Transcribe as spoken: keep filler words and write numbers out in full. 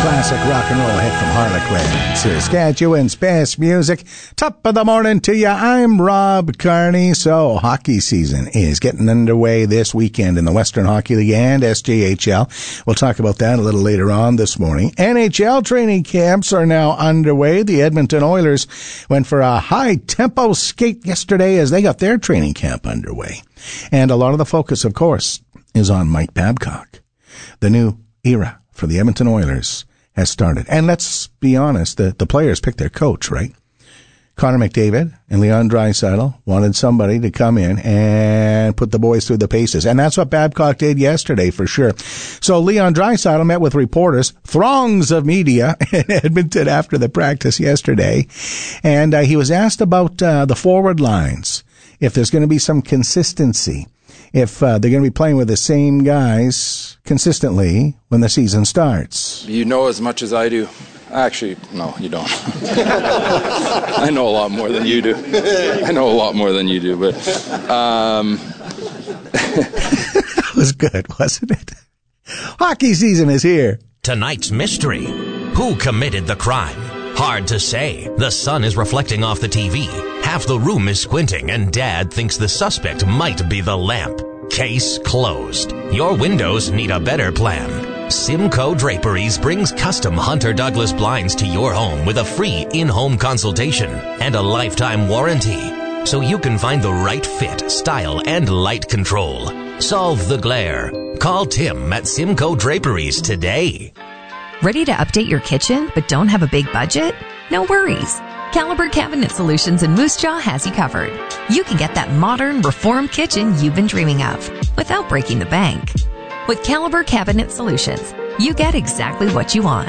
classic rock and roll hit from Harlequin, Saskatchewan's best music. Top of the morning to you. I'm Rob Carney. So, hockey season is getting underway this weekend in the Western Hockey League and S J H L. We'll talk about that a little later on this morning. N H L training camps are now underway. The Edmonton Oilers went for a high-tempo skate yesterday as they got their training camp underway. And a lot of the focus, of course, is on Mike Babcock. The new era for the Edmonton Oilers has started. And let's be honest, the, the players picked their coach, right? Connor McDavid and Leon Draisaitl wanted somebody to come in and put the boys through the paces. And that's what Babcock did yesterday for sure. So Leon Draisaitl met with reporters, throngs of media in Edmonton after the practice yesterday. And uh, he was asked about uh, the forward lines, if there's going to be some consistency, if uh, they're going to be playing with the same guys consistently when the season starts. You know as much as I do. Actually, no, you don't. I know a lot more than you do. I know a lot more than you do, but... Um... That was good, wasn't it? Hockey season is here. Tonight's mystery. Who committed the crime? Hard to say. The sun is reflecting off the T V. Half the room is squinting, and Dad thinks the suspect might be the lamp. Case closed. Your windows need a better plan. Simcoe Draperies brings custom Hunter Douglas blinds to your home with a free in-home consultation and a lifetime warranty, so you can find the right fit, style, and light control. Solve the glare. Call Tim at Simcoe Draperies today. Ready to update your kitchen but don't have a big budget? No worries. Caliber Cabinet Solutions in Moose Jaw has you covered. You can get that modern, reformed kitchen you've been dreaming of without breaking the bank. With Caliber Cabinet Solutions, you get exactly what you want.